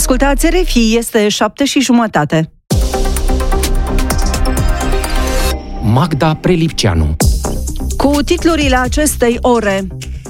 Ascultați RFI, este 7:30. Magda Prelipceanu. Cu titlurile acestei ore.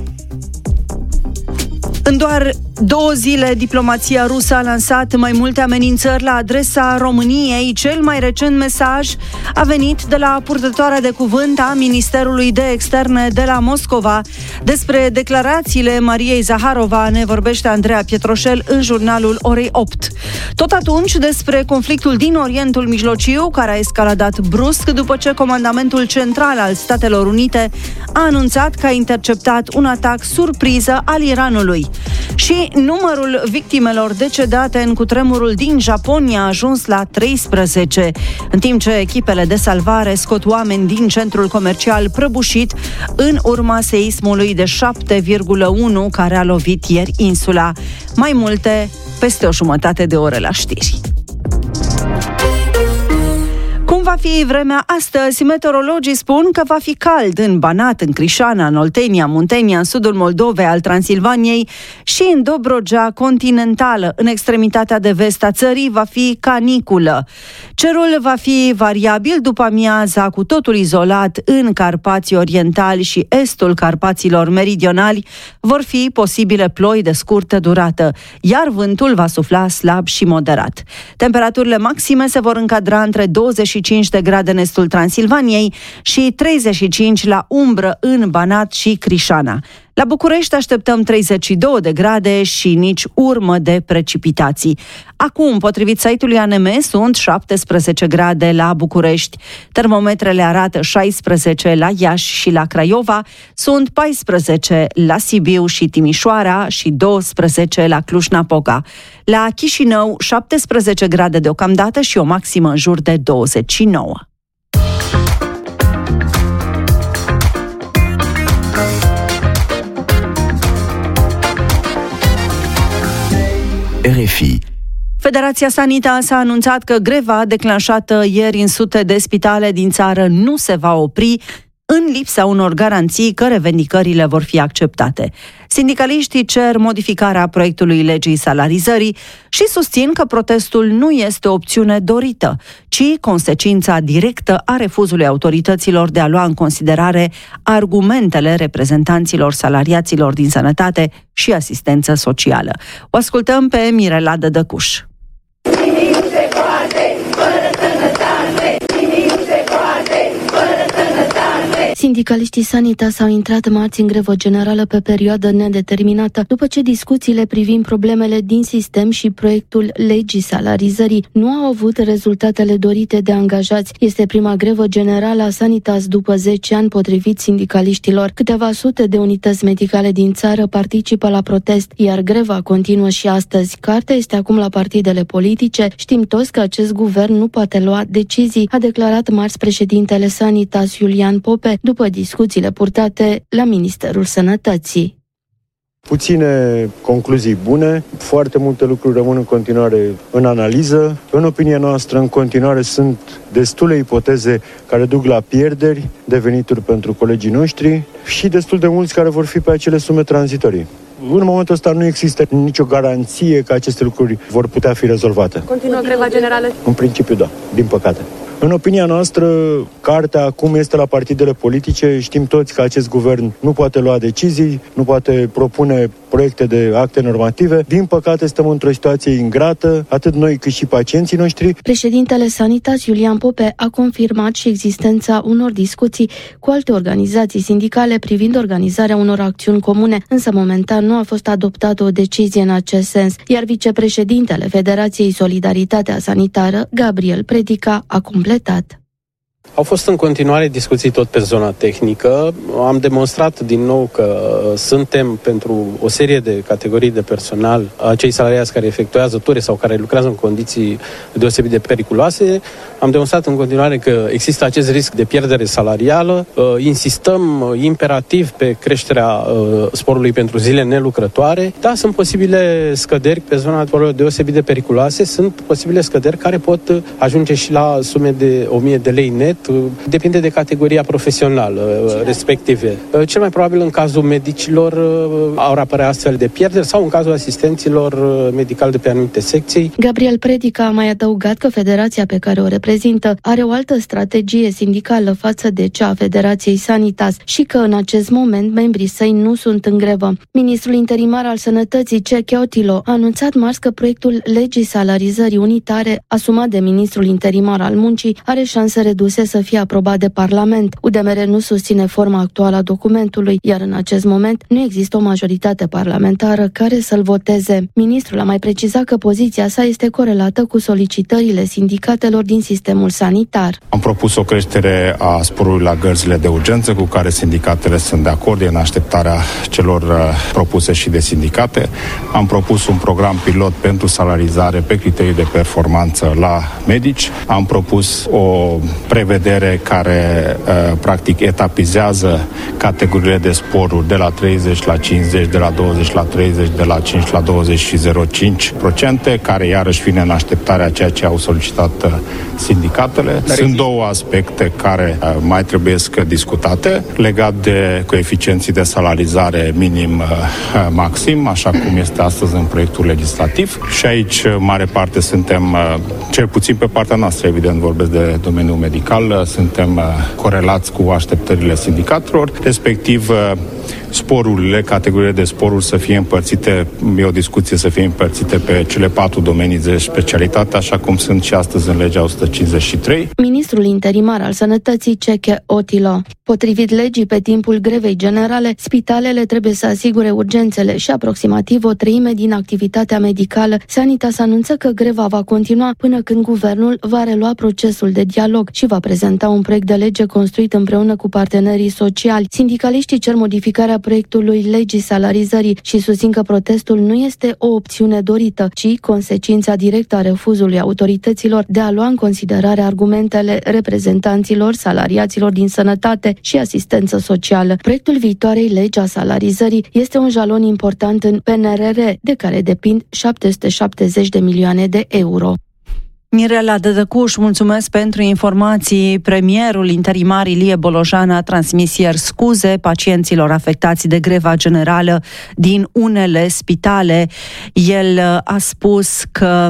În doar 2 zile, diplomația rusă a lansat mai multe amenințări la adresa României. Cel mai recent mesaj a venit de la purtătoarea de cuvânt a Ministerului de Externe de la Moscova. Despre declarațiile Mariei Zaharova ne vorbește Andreea Pietroșel în jurnalul orei 8. Tot atunci, despre conflictul din Orientul Mijlociu, care a escaladat brusc după ce Comandamentul Central al Statelor Unite a anunțat că a interceptat un atac surpriză al Iranului. Și numărul victimelor decedate în cutremurul din Japonia a ajuns la 13, în timp ce echipele de salvare scot oameni din centrul comercial prăbușit în urma seismului de 7,1 care a lovit ieri insula. Mai multe peste o jumătate de oră la știri. Cum va fi vremea astăzi? Meteorologii spun că va fi cald în Banat, în Crișana, în Oltenia, Muntenia, în sudul Moldovei, al Transilvaniei și în Dobrogea continentală. În extremitatea de vest a țării va fi caniculă. Cerul va fi variabil după amiaza, cu totul izolat în Carpații Orientali și estul Carpaților Meridionali. Vor fi posibile ploi de scurtă durată, iar vântul va sufla slab și moderat. Temperaturile maxime se vor încadra între 25 de grade în estul Transilvaniei și 35 la umbră în Banat și Crișana. La București așteptăm 32 de grade și nici urmă de precipitații. Acum, potrivit site-ului ANM, sunt 17 grade la București. Termometrele arată 16 la Iași și la Craiova, sunt 14 la Sibiu și Timișoara și 12 la Cluj-Napoca. La Chișinău, 17 grade deocamdată și o maximă în jur de 29. RFI. Federația Sanitas a anunțat că greva declanșată ieri în sute de spitale din țară nu se va opri în lipsa unor garanții că revendicările vor fi acceptate. Sindicaliștii cer modificarea proiectului legii salarizării și susțin că protestul nu este o opțiune dorită, ci consecința directă a refuzului autorităților de a lua în considerare argumentele reprezentanților salariaților din sănătate și asistență socială. O ascultăm pe Mirela Dădăcuș. Sindicaliștii Sanitas au intrat marți în grevă generală pe perioadă nedeterminată, după ce discuțiile privind problemele din sistem și proiectul legii salarizării nu au avut rezultatele dorite de angajați. Este prima grevă generală a Sanitas după 10 ani, potrivit sindicaliștilor. Câteva sute de unități medicale din țară participă la protest, iar greva continuă și astăzi. Cartea este acum la partidele politice. Știm toți că acest guvern nu poate lua decizii, a declarat marți președintele Sanitas, Iulian Pope, după discuțiile purtate la Ministerul Sănătății. Puține concluzii bune, foarte multe lucruri rămân în continuare în analiză. În opinia noastră, în continuare sunt destule ipoteze care duc la pierderi de venituri pentru colegii noștri și destul de mulți care vor fi pe acele sume tranzitorii. În momentul ăsta nu există nicio garanție că aceste lucruri vor putea fi rezolvate. Continuă greva generală? În principiu, da, din păcate. În opinia noastră, cartea acum este la partidele politice. Știm toți că acest guvern nu poate lua decizii, nu poate propune proiecte de acte normative. Din păcate, suntem într-o situație ingrată, atât noi cât și pacienții noștri. Președintele Sanitas, Iulian Pope, a confirmat și existența unor discuții cu alte organizații sindicale privind organizarea unor acțiuni comune, însă momentan nu a fost adoptată o decizie în acest sens, iar vicepreședintele Federației Solidaritatea Sanitară, Gabriel Predica, a completat. Au fost în continuare discuții tot pe zona tehnică. Am demonstrat din nou că suntem pentru o serie de categorii de personal, acei salariați care efectuează ture sau care lucrează în condiții deosebit de periculoase, Am demonstrat în continuare că există acest risc de pierdere salarială. Insistăm imperativ pe creșterea sporului pentru zile nelucrătoare. Da, sunt posibile scăderi pe zona deosebit de periculoase, sunt posibile scăderi care pot ajunge și la sume de 1000 de lei net, depinde de categoria profesională respective. Cel mai probabil în cazul medicilor ar apărea astfel de pierderi sau în cazul asistenților medicali de pe anumite secții. Gabriel Predica a mai adăugat că federația pe care o reprezintă are o altă strategie sindicală față de cea a Federației Sanitas și că în acest moment membrii săi nu sunt în grevă. Ministrul interimar al Sănătății, Ceche Otilo, a anunțat marți că proiectul legii salarizării unitare asumat de ministrul interimar al Muncii are șanse reduse să fie aprobat de Parlament. UDMR nu susține forma actuală a documentului, iar în acest moment nu există o majoritate parlamentară care să-l voteze. Ministrul a mai precizat că poziția sa este corelată cu solicitările sindicatelor din sistemul sanitar. Am propus o creștere a sporului la gărzile de urgență cu care sindicatele sunt de acord, în așteptarea celor propuse și de sindicate. Am propus un program pilot pentru salarizare pe criterii de performanță la medici. Am propus o prevedere care practic etapizează categoriile de sporuri de la 30 la 50, de la 20 la 30, de la 5 la 20 și 0,5%, care iarăși vine în așteptarea ceea ce au solicitat sindicatele. Sunt două aspecte care mai trebuie discutate legat de coeficienții de salarizare minim-maxim, așa cum este astăzi în proiectul legislativ. Și aici, mare parte, suntem, cel puțin pe partea noastră, evident, vorbesc de domeniul medical, suntem corelați cu așteptările sindicatelor, respectiv sporurile, categoriile de sporuri să fie împărțite, e o discuție să fie împărțite pe cele 4 domenii de specialitate, așa cum sunt și astăzi în legea 153. Ministrul interimar al Sănătății, Ceche Otilo. Potrivit legii, pe timpul grevei generale, spitalele trebuie să asigure urgențele și aproximativ o treime din activitatea medicală. Sanitas anunță că greva va continua până când guvernul va relua procesul de dialog și va prezenta un proiect de lege construit împreună cu partenerii sociali. Sindicaliștii cer modificarea proiectului legii salarizării și susțin că protestul nu este o opțiune dorită, ci consecința directă a refuzului autorităților de a lua în considerare argumentele reprezentanților salariaților din sănătate și asistență socială. Proiectul viitoarei legi a salarizării este un jalon important în PNRR, de care depind 770 de milioane de euro. Mirela Dădăcuș, mulțumesc pentru informații. Premierul interimar Ilie Bolojan a transmis ieri scuze pacienților afectați de greva generală din unele spitale. El a spus că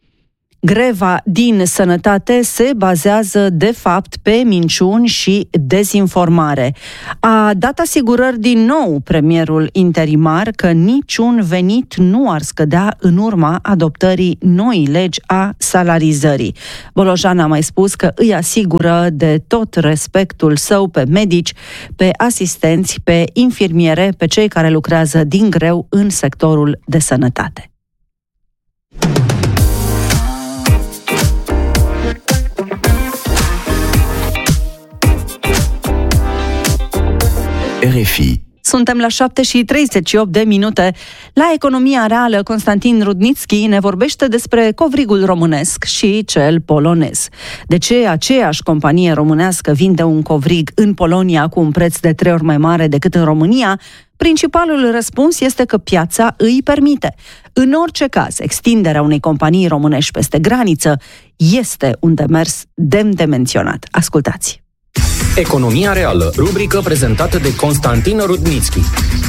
greva din sănătate se bazează, de fapt, pe minciuni și dezinformare. A dat asigurări din nou premierul interimar că niciun venit nu ar scădea în urma adoptării noii legi a salarizării. Bolojan a mai spus că îi asigură de tot respectul său pe medici, pe asistenți, pe infirmiere, pe cei care lucrează din greu în sectorul de sănătate. RFI. Suntem la 7:38. La Economia Reală, Constantin Rudnitski ne vorbește despre covrigul românesc și cel polonez. De ce aceeași companie românească vinde un covrig în Polonia cu un preț de 3 ori mai mare decât în România? Principalul răspuns este că piața îi permite. În orice caz, extinderea unei companii românești peste graniță este un demers demn de menționat. Ascultați! Economia Reală, rubrică prezentată de Constantin Rudnitski.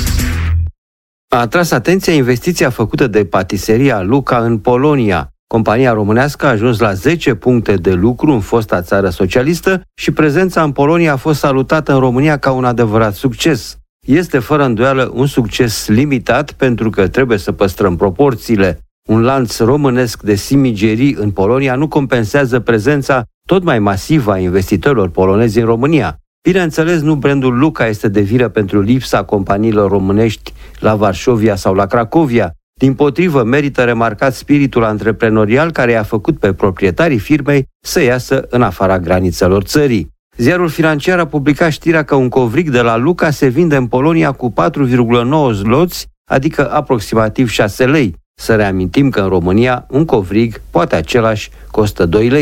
A atras atenția investiția făcută de patiseria Luca în Polonia. Compania românească a ajuns la 10 puncte de lucru în fosta țară socialistă și prezența în Polonia a fost salutată în România ca un adevărat succes. Este fără îndoială un succes limitat pentru că trebuie să păstrăm proporțiile. Un lanț românesc de simigerii în Polonia nu compensează prezența tot mai masivă a investitorilor polonezi în România. Bineînțeles, nu brandul Luca este de vină pentru lipsa companiilor românești la Varșovia sau la Cracovia. Dimpotrivă, merită remarcat spiritul antreprenorial care i-a făcut pe proprietarii firmei să iasă în afara granițelor țării. Ziarul Financiar a publicat știrea că un covrig de la Luca se vinde în Polonia cu 4,9 zloți, adică aproximativ 6 lei. Să reamintim că în România un covrig, poate același, costă 2 lei.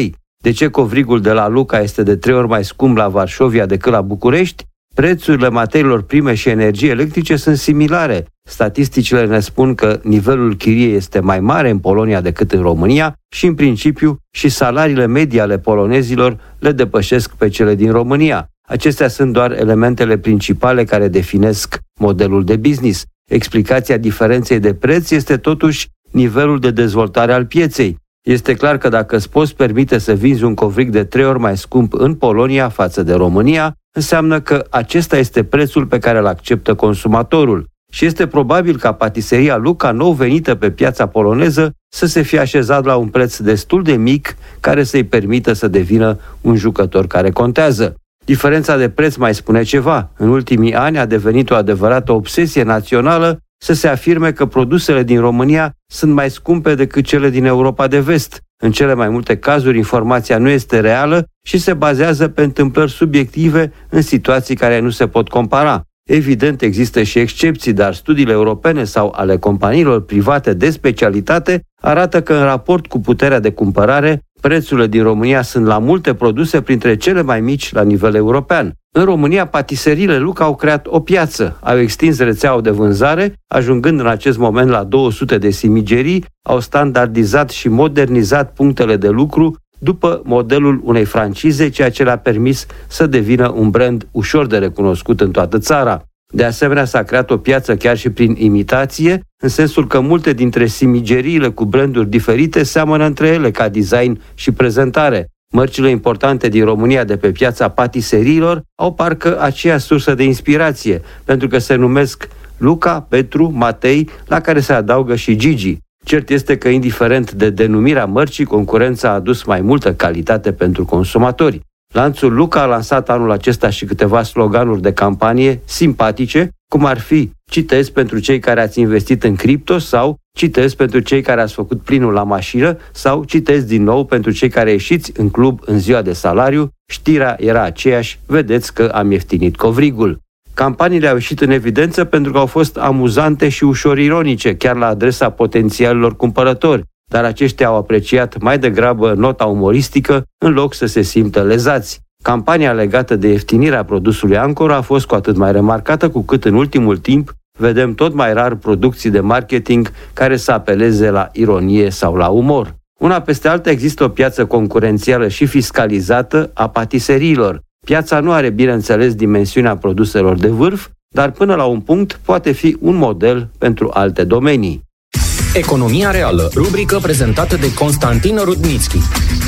De ce covrigul de la Luca este de 3 ori mai scump la Varșovia decât la București? Prețurile materiilor prime și energiei electrice sunt similare. Statisticile ne spun că nivelul chiriei este mai mare în Polonia decât în România și, în principiu, și salariile medii ale polonezilor le depășesc pe cele din România. Acestea sunt doar elementele principale care definesc modelul de business. Explicația diferenței de preț este totuși nivelul de dezvoltare al pieței. Este clar că dacă îți poți permite să vinzi un covrig de 3 ori mai scump în Polonia față de România, înseamnă că acesta este prețul pe care îl acceptă consumatorul. Și este probabil ca patiseria Luca, nou venită pe piața poloneză, să se fie așezat la un preț destul de mic care să-i permită să devină un jucător care contează. Diferența de preț mai spune ceva. În ultimii ani a devenit o adevărată obsesie națională să se afirme că produsele din România sunt mai scumpe decât cele din Europa de Vest. În cele mai multe cazuri, informația nu este reală și se bazează pe întâmplări subiective în situații care nu se pot compara. Evident, există și excepții, dar studiile europene sau ale companiilor private de specialitate arată că în raport cu puterea de cumpărare, prețurile din România sunt la multe produse printre cele mai mici la nivel european. În România, patiseriile Luca au creat o piață, au extins rețeaua de vânzare, ajungând în acest moment la 200 de simigerii, au standardizat și modernizat punctele de lucru după modelul unei francize, ceea ce le-a permis să devină un brand ușor de recunoscut în toată țara. De asemenea, s-a creat o piață chiar și prin imitație, în sensul că multe dintre simigeriile cu branduri diferite seamănă între ele ca design și prezentare. Mărcile importante din România de pe piața patiseriilor au parcă aceeași sursă de inspirație, pentru că se numesc Luca, Petru, Matei, la care se adaugă și Gigi. Cert este că, indiferent de denumirea mărcii, concurența a adus mai multă calitate pentru consumatori. Lanțul Luca a lansat anul acesta și câteva sloganuri de campanie simpatice, cum ar fi "Citez pentru cei care ați investit în cripto" sau "Citez pentru cei care ați făcut plinul la mașină" sau "Citez din nou pentru cei care ieșiți în club în ziua de salariu, știrea era aceeași, vedeți că am ieftinit covrigul". Campaniile au ieșit în evidență pentru că au fost amuzante și ușor ironice, chiar la adresa potențialilor cumpărători, dar aceștia au apreciat mai degrabă nota umoristică în loc să se simtă lezați. Campania legată de ieftinirea produsului Ancora a fost cu atât mai remarcată cu cât în ultimul timp vedem tot mai rar producții de marketing care să apeleze la ironie sau la umor. Una peste alta există o piață concurențială și fiscalizată a patiseriilor. Piața nu are, bineînțeles, dimensiunea produselor de vârf, dar până la un punct poate fi un model pentru alte domenii. Economia reală, rubrică prezentată de Constantin Rudnitschi.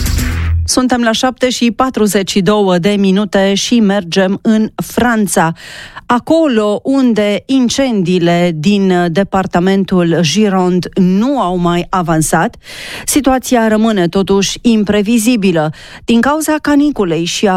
Suntem la 7:42 și mergem în Franța. Acolo unde incendiile din departamentul Gironde nu au mai avansat, situația rămâne totuși imprevizibilă din cauza caniculei și a